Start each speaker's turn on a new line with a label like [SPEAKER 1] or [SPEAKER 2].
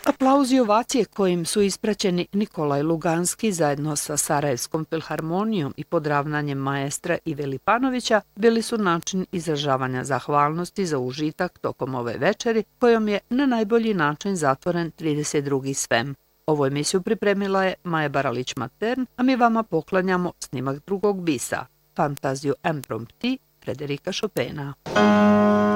[SPEAKER 1] Aplauzi i ovacije kojim su ispraćeni Nikolaj Luganski zajedno sa Sarajevskom filharmonijom i pod ravnanjem maestra Ive Lipanovića bili su način izražavanja zahvalnosti za užitak tokom ove večeri kojom je na najbolji način zatvoren 32. SFEM. Ovu emisiju pripremila je Maja Baralić-Matern, a mi vama poklanjamo snimak drugog bisa, Fantaziju Impromptu Frederika Chopina.